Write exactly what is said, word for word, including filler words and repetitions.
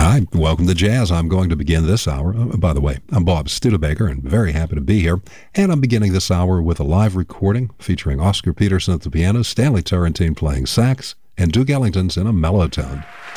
Hi, welcome to Jazz. I'm going to begin this hour. Uh, by the way, I'm Bob Studebaker and very happy to be here. And I'm beginning this hour with a live recording featuring Oscar Peterson at the piano, Stanley Turrentine playing sax, and Duke Ellington's in a mellow tone.